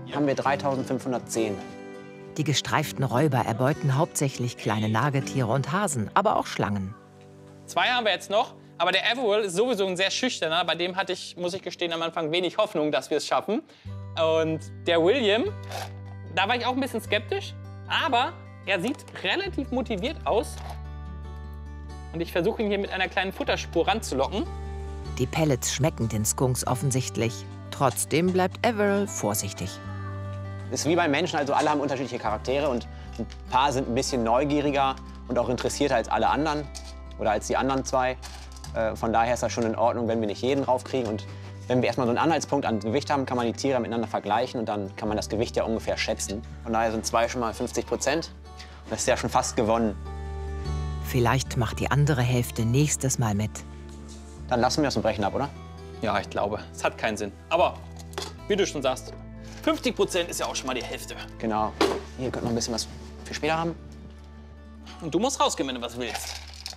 haben wir 3.510. Die gestreiften Räuber erbeuten hauptsächlich kleine Nagetiere und Hasen, aber auch Schlangen. 2 haben wir jetzt noch, aber der Everall ist sowieso ein sehr schüchterner. Bei dem hatte ich, muss ich gestehen, am Anfang wenig Hoffnung, dass wir es schaffen. Und der William, da war ich auch ein bisschen skeptisch, aber er sieht relativ motiviert aus. Und ich versuche ihn hier mit einer kleinen Futterspur ranzulocken. Die Pellets schmecken den Skunks offensichtlich. Trotzdem bleibt Everall vorsichtig. Ist wie bei Menschen, also alle haben unterschiedliche Charaktere und ein paar sind ein bisschen neugieriger und auch interessierter als alle anderen oder als die anderen 2. Von daher ist das schon in Ordnung, wenn wir nicht jeden draufkriegen. Und wenn wir erstmal so einen Anhaltspunkt an Gewicht haben, kann man die Tiere miteinander vergleichen und dann kann man das Gewicht ja ungefähr schätzen. Von daher sind 2 schon mal 50%. Und das ist ja schon fast gewonnen. Vielleicht macht die andere Hälfte nächstes Mal mit. Dann lassen wir es und brechen ab, oder? Ja, ich glaube, es hat keinen Sinn. Aber wie du schon sagst, 50% ist ja auch schon mal die Hälfte. Genau. Hier könnt noch ein bisschen was für später haben. Und du musst rausgehen, wenn du was willst.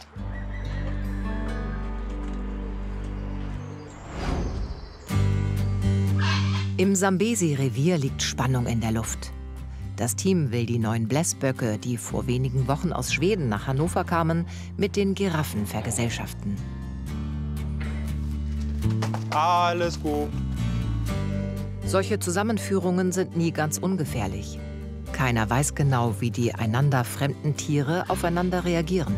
Im Sambesi-Revier liegt Spannung in der Luft. Das Team will die 9 Blässböcke, die vor wenigen Wochen aus Schweden nach Hannover kamen, mit den Giraffen vergesellschaften. Alles gut. Solche Zusammenführungen sind nie ganz ungefährlich. Keiner weiß genau, wie die einander fremden Tiere aufeinander reagieren.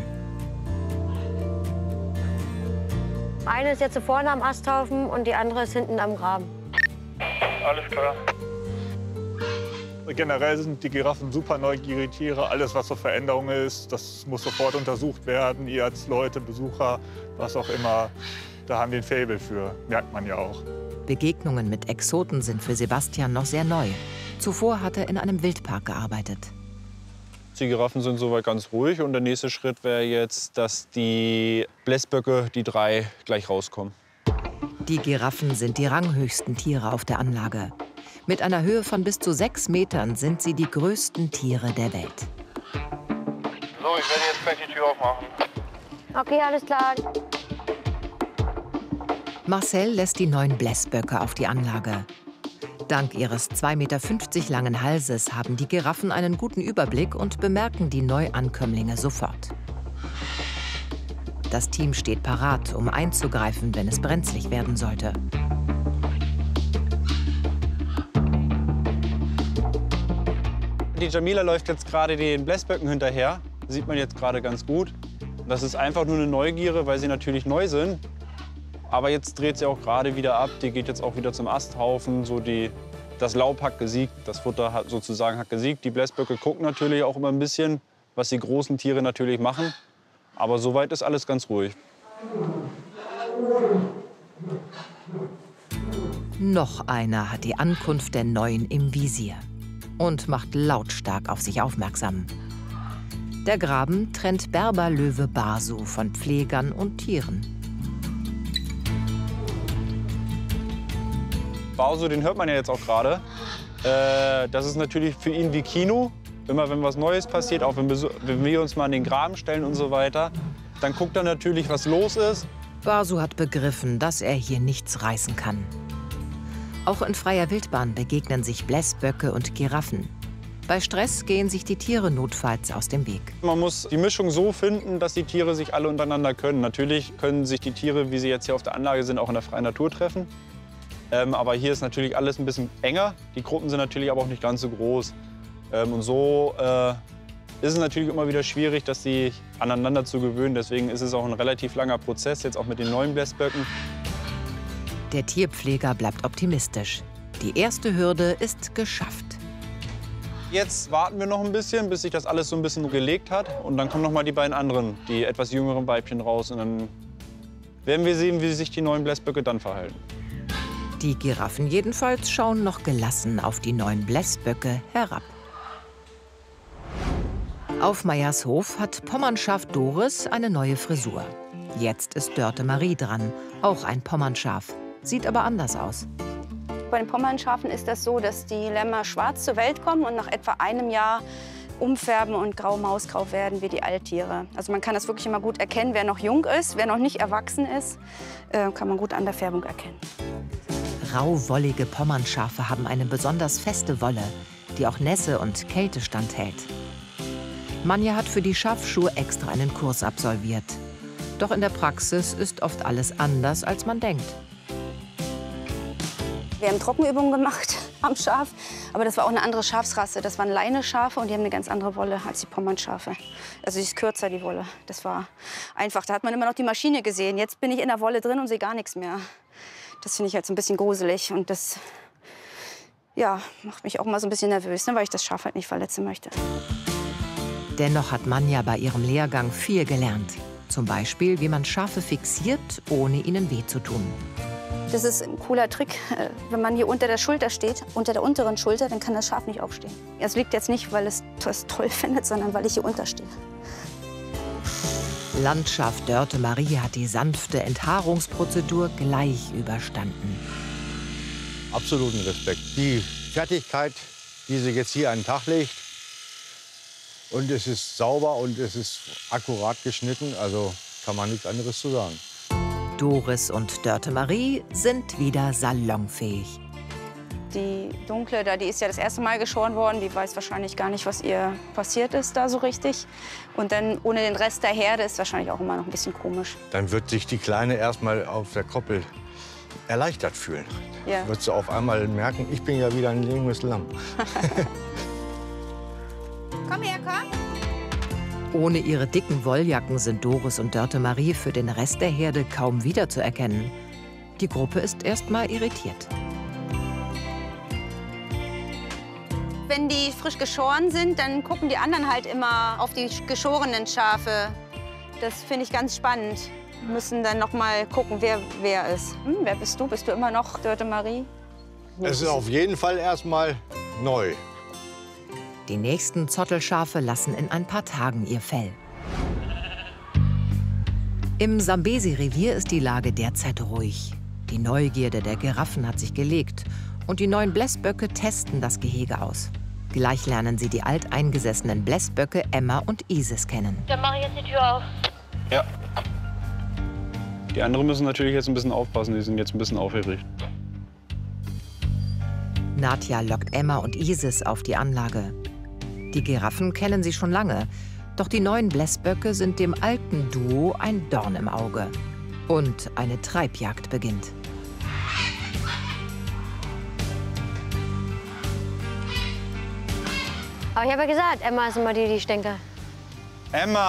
Eine ist jetzt vorne am Asthaufen und die andere ist hinten am Graben. Alles klar. Generell sind die Giraffen super neugierige Tiere. Alles, was so Veränderung ist, das muss sofort untersucht werden. Ihr als Leute, Besucher, was auch immer, da haben die ein Faible für. Merkt man ja auch. Begegnungen mit Exoten sind für Sebastian noch sehr neu. Zuvor hat er in einem Wildpark gearbeitet. Die Giraffen sind soweit ganz ruhig und der nächste Schritt wäre jetzt, dass die Blässböcke, die 3, gleich rauskommen. Die Giraffen sind die ranghöchsten Tiere auf der Anlage. Mit einer Höhe von bis zu 6 Metern sind sie die größten Tiere der Welt. So, ich werde jetzt gleich die Tür aufmachen. Okay, alles klar. Marcel lässt die 9 Blässböcke auf die Anlage. Dank ihres 2,50 Meter langen Halses haben die Giraffen einen guten Überblick und bemerken die Neuankömmlinge sofort. Das Team steht parat, um einzugreifen, wenn es brenzlig werden sollte. Die Jamila läuft jetzt gerade den Blässböcken hinterher. Das sieht man jetzt gerade ganz gut. Das ist einfach nur eine Neugierde, weil sie natürlich neu sind. Aber jetzt dreht sie auch gerade wieder ab. Die geht jetzt auch wieder zum Asthaufen. So das Laub hat gesiegt, das Futter hat gesiegt. Die Blässböcke gucken natürlich auch immer ein bisschen, was die großen Tiere natürlich machen. Aber soweit ist alles ganz ruhig. Noch einer hat die Ankunft der Neuen im Visier und macht lautstark auf sich aufmerksam. Der Graben trennt Berberlöwe Basu von Pflegern und Tieren. Basu, den hört man ja jetzt auch gerade. Das ist natürlich für ihn wie Kino. Immer wenn was Neues passiert, auch wenn wir uns mal an den Graben stellen und so weiter, dann guckt er natürlich, was los ist. Basu hat begriffen, dass er hier nichts reißen kann. Auch in freier Wildbahn begegnen sich Blässböcke und Giraffen. Bei Stress gehen sich die Tiere notfalls aus dem Weg. Man muss die Mischung so finden, dass die Tiere sich alle untereinander können. Natürlich können sich die Tiere, wie sie jetzt hier auf der Anlage sind, auch in der freien Natur treffen. Aber hier ist natürlich alles ein bisschen enger. Die Gruppen sind natürlich aber auch nicht ganz so groß. Und so ist es natürlich immer wieder schwierig, dass sie aneinander zu gewöhnen. Deswegen ist es auch ein relativ langer Prozess, jetzt auch mit den neuen Blässböcken. Der Tierpfleger bleibt optimistisch. Die erste Hürde ist geschafft. Jetzt warten wir noch ein bisschen, bis sich das alles so ein bisschen gelegt hat. Und dann kommen noch mal die beiden anderen, die etwas jüngeren Weibchen raus. Und dann werden wir sehen, wie sich die neuen Blässböcke dann verhalten. Die Giraffen jedenfalls schauen noch gelassen auf die 9 Blässböcke herab. Auf Meyers Hof hat Pommernschaf Doris eine neue Frisur. Jetzt ist Dörte Marie dran, auch ein Pommernschaf. Sieht aber anders aus. Bei den Pommernschafen ist das so, dass die Lämmer schwarz zur Welt kommen und nach etwa einem Jahr umfärben und grau-mausgrau werden wie die Alttiere. Also man kann das wirklich immer gut erkennen, wer noch jung ist, wer noch nicht erwachsen ist, kann man gut an der Färbung erkennen. grauwollige Pommernschafe haben eine besonders feste Wolle, die auch Nässe und Kälte standhält. Manja hat für die Schafschuhe extra einen Kurs absolviert. Doch in der Praxis ist oft alles anders, als man denkt. Wir haben Trockenübungen gemacht am Schaf, aber das war auch eine andere Schafsrasse. Das waren Leineschafe und die haben eine ganz andere Wolle als die Pommernschafe. Also die ist kürzer, die Wolle. Das war einfach, da hat man immer noch die Maschine gesehen. Jetzt bin ich in der Wolle drin und sehe gar nichts mehr. Das finde ich halt so ein bisschen gruselig und das ja, macht mich auch mal so ein bisschen nervös, ne, weil ich das Schaf halt nicht verletzen möchte. Dennoch hat Manja bei ihrem Lehrgang viel gelernt. Zum Beispiel, wie man Schafe fixiert, ohne ihnen weh zu tun. Das ist ein cooler Trick. Wenn man hier unter der Schulter steht, unter der unteren Schulter, dann kann das Schaf nicht aufstehen. Es liegt jetzt nicht, weil es das toll findet, sondern weil ich hier unterstehe. Landschaf Dörte Marie hat die sanfte Enthaarungsprozedur gleich überstanden. Absoluten Respekt. Die Fertigkeit, die sie jetzt hier an den Tag legt, und es ist sauber und es ist akkurat geschnitten, also kann man nichts anderes zu sagen. Doris und Dörte Marie sind wieder salonfähig. Die Dunkle, die ist ja das erste Mal geschoren worden. Die weiß wahrscheinlich gar nicht, was ihr passiert ist da so richtig. Und dann ohne den Rest der Herde ist wahrscheinlich auch immer noch ein bisschen komisch. Dann wird sich die Kleine erstmal auf der Koppel erleichtert fühlen. Ja. Wird sie auf einmal merken, ich bin ja wieder ein junges Lamm. Komm her, komm. Ohne ihre dicken Wolljacken sind Doris und Dörte Marie für den Rest der Herde kaum wiederzuerkennen. Die Gruppe ist erst mal irritiert. Wenn die frisch geschoren sind, dann gucken die anderen halt immer auf die geschorenen Schafe. Das finde ich ganz spannend. Wir müssen dann noch mal gucken, wer ist. Wer bist du? Bist du immer noch Dörte Marie? Es ist auf jeden Fall erstmal neu. Die nächsten Zottelschafe lassen in ein paar Tagen ihr Fell. Im Sambesi-Revier ist die Lage derzeit ruhig. Die Neugierde der Giraffen hat sich gelegt und die neuen Blässböcke testen das Gehege aus. Gleich lernen sie die alteingesessenen Blässböcke Emma und Isis kennen. Dann mache ich jetzt die Tür auf. Ja. Die anderen müssen natürlich jetzt ein bisschen aufpassen, die sind jetzt ein bisschen aufgeregt. Nadja lockt Emma und Isis auf die Anlage. Die Giraffen kennen sie schon lange, doch die neuen Blässböcke sind dem alten Duo ein Dorn im Auge. Und eine Treibjagd beginnt. Aber ich habe ja gesagt, Emma ist immer die ich denke. Emma!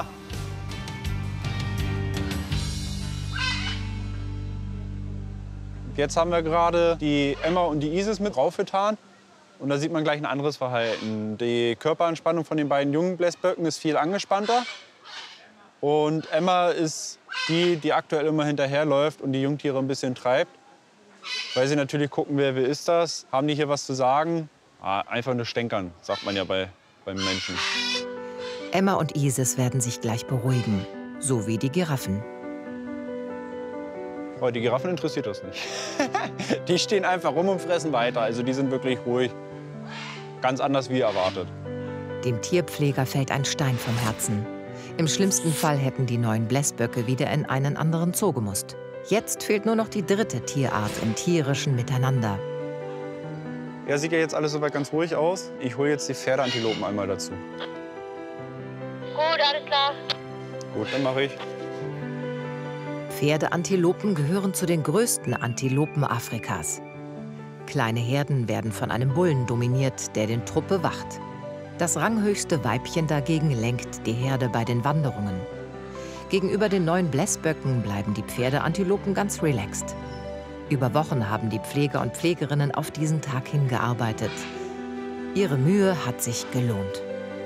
Jetzt haben wir gerade die Emma und die Isis mit draufgetan. Und da sieht man gleich ein anderes Verhalten. Die Körperanspannung von den beiden jungen Blässböcken ist viel angespannter. Und Emma ist die aktuell immer hinterherläuft und die Jungtiere ein bisschen treibt. Weil sie natürlich gucken, wer ist das? Haben die hier was zu sagen? Einfach nur stänkern, sagt man ja beim Menschen. Emma und Isis werden sich gleich beruhigen, so wie die Giraffen. Aber die Giraffen interessiert das nicht. Die stehen einfach rum und fressen weiter. Also die sind wirklich ruhig. Ganz anders wie erwartet. Dem Tierpfleger fällt ein Stein vom Herzen. Im schlimmsten Fall hätten die neuen Blässböcke wieder in einen anderen Zoo gemusst. Jetzt fehlt nur noch die dritte Tierart im tierischen Miteinander. Ja, sieht ja jetzt alles soweit ganz ruhig aus. Ich hole jetzt die Pferdeantilopen einmal dazu. Gut, alles klar. Gut, dann mache ich. Pferdeantilopen gehören zu den größten Antilopen Afrikas. Kleine Herden werden von einem Bullen dominiert, der den Trupp bewacht. Das ranghöchste Weibchen dagegen lenkt die Herde bei den Wanderungen. Gegenüber den neuen Blässböcken bleiben die Pferdeantilopen ganz relaxed. Über Wochen haben die Pfleger und Pflegerinnen auf diesen Tag hingearbeitet. Ihre Mühe hat sich gelohnt.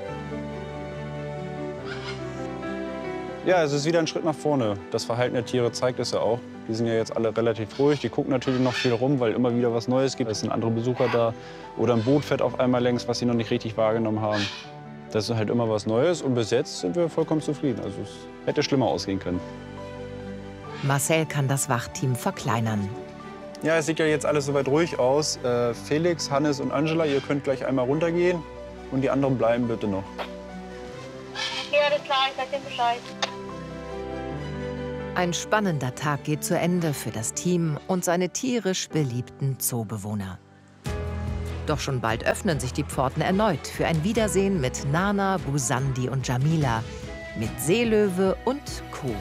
Ja, es ist wieder ein Schritt nach vorne. Das Verhalten der Tiere zeigt es ja auch. Die sind ja jetzt alle relativ ruhig. Die gucken natürlich noch viel rum, weil immer wieder was Neues gibt. Es sind andere Besucher da. Oder ein Boot fährt auf einmal längs, was sie noch nicht richtig wahrgenommen haben. Das ist halt immer was Neues. Und bis jetzt sind wir vollkommen zufrieden. Also es hätte schlimmer ausgehen können. Marcel kann das Wachteam verkleinern. Ja, es sieht ja jetzt alles soweit ruhig aus. Felix, Hannes und Angela, ihr könnt gleich einmal runtergehen. Und die anderen bleiben bitte noch. Ja, alles klar, ich sag dir Bescheid. Ein spannender Tag geht zu Ende für das Team und seine tierisch beliebten Zoobewohner. Doch schon bald öffnen sich die Pforten erneut für ein Wiedersehen mit Nana, Busandi und Jamila, mit Seelöwe und Co.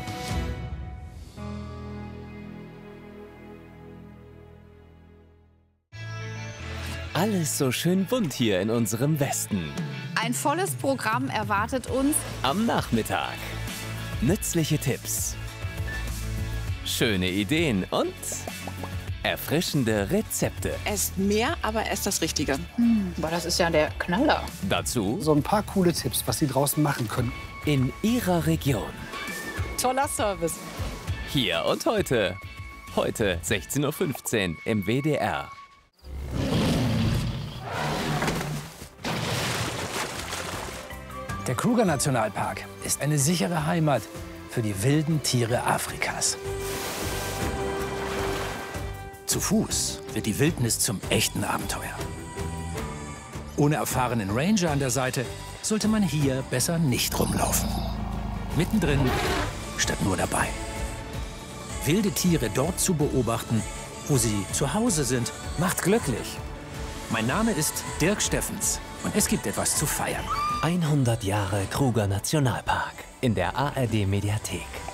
Alles so schön bunt hier in unserem Westen. Ein volles Programm erwartet uns Am Nachmittag. Nützliche Tipps, schöne Ideen und erfrischende Rezepte. Esst mehr, aber esst das Richtige. Aber das ist ja der Knaller. Dazu so ein paar coole Tipps, was Sie draußen machen können. in Ihrer Region. Toller Service. Hier und heute. Heute 16:15 Uhr im WDR. Der Kruger-Nationalpark ist eine sichere Heimat für die wilden Tiere Afrikas. Zu Fuß wird die Wildnis zum echten Abenteuer. Ohne erfahrenen Ranger an der Seite sollte man hier besser nicht rumlaufen. Mittendrin statt nur dabei. Wilde Tiere dort zu beobachten, wo sie zu Hause sind, macht glücklich. Mein Name ist Dirk Steffens und es gibt etwas zu feiern. 100 Jahre Kruger Nationalpark in der ARD Mediathek.